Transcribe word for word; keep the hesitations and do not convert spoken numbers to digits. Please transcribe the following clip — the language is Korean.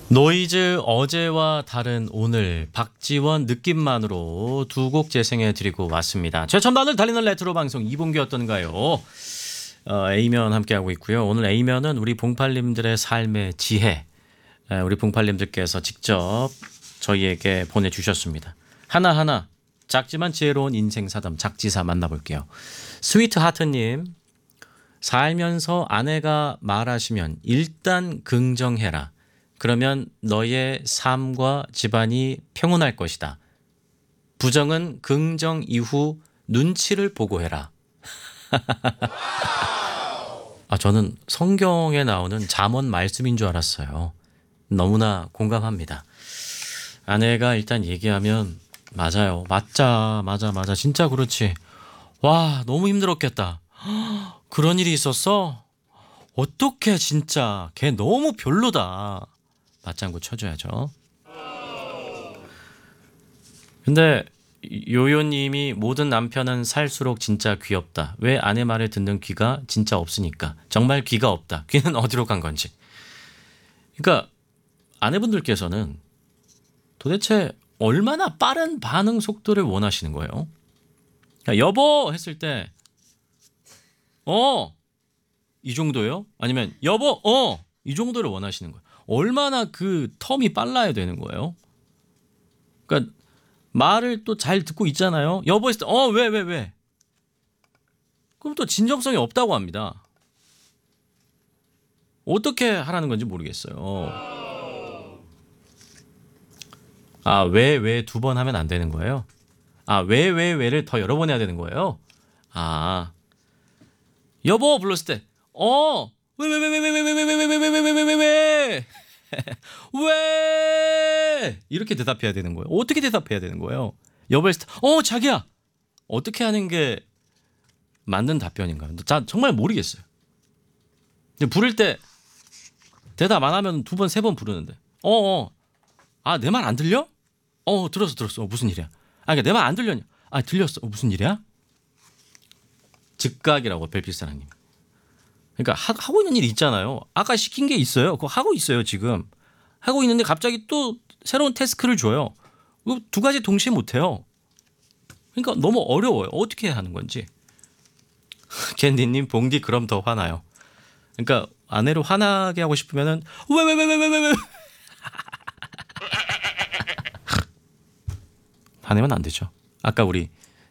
노이즈 어제와 다른 오늘 박지원 느낌만으로 두 곡 재생해 드리고 왔습니다. 최첨단을 달리는 레트로 방송 이분기 어떤가요? 어, A면 함께하고 있고요. 오늘 A면은 우리 봉팔님들의 삶의 지혜, 에, 우리 봉팔님들께서 직접 저희에게 보내주셨습니다. 하나하나 작지만 지혜로운 인생 사담 작지사 만나볼게요. 스위트 하트님, 살면서 아내가 말하시면 일단 긍정해라. 그러면 너의 삶과 집안이 평온할 것이다. 부정은 긍정 이후 눈치를 보고 해라. 아, 저는 성경에 나오는 잠언 말씀인 줄 알았어요. 너무나 공감합니다. 아내가 일단 얘기하면 맞아요. 맞자, 맞아, 맞아. 진짜 그렇지. 와, 너무 힘들었겠다. 그런 일이 있었어? 어떡해, 진짜. 걔 너무 별로다. 맞장구 쳐줘야죠. 근데 요요님이 모든 남편은 살수록 진짜 귀엽다. 왜 아내 말을 듣는 귀가 진짜 없으니까. 정말 귀가 없다. 귀는 어디로 간 건지. 그러니까 아내분들께서는 도대체 얼마나 빠른 반응 속도를 원하시는 거예요? 그러니까 여보 했을 때 어, 이 정도요? 아니면 여보 어, 이 정도를 원하시는 거예요. 얼마나 그 텀이 빨라야 되는 거예요? 그러니까 말을 또 잘 듣고 있잖아요. 여보 했을 때 어, 왜, 왜, 왜? 그럼 또 진정성이 없다고 합니다. 어떻게 하라는 건지 모르겠어요. 아, 왜, 왜 두 번 하면 안 되는 거예요? 아, 왜, 왜, 왜를 더 여러 번 해야 되는 거예요? 아, 여보 불렀을 때 어, 왜, 왜, 왜, 왜, 왜, 왜, 왜, 왜, 왜, 왜, 왜, 왜, 왜, 왜, 왜, 왜, 왜 이렇게 대답해야 되는 거예요? 어떻게 대답해야 되는 거예요? 여보 했을 때 어, 자기야 어떻게 하는 게 맞는 답변인가요? 자, 정말 모르겠어요. 근데 부를 때 대답 안 하면 두 번, 세 번 부르는데 어, 어, 아, 내 말 안 들려? 어, 들었어, 들었어. 어, 무슨 일이야? 아, 그러니까 내 말 안 들렸냐? 아, 들렸어. 어, 무슨 일이야? 즉각이라고 벨필사랑님. 그러니까 하, 하고 있는 일이 있잖아요. 아까 시킨 게 있어요. 그거 하고 있어요 지금. 하고 있는데 갑자기 또 새로운 태스크를 줘요. 두 가지 동시에 못해요. 그러니까 너무 어려워요. 어떻게 해야 하는 건지. 캔디님 봉디 그럼 더 화나요. 그러니까 아내를 화나게 하고 싶으면은 왜 왜 왜 왜 왜 왜 왜 화내면 안 되죠. 아까 우리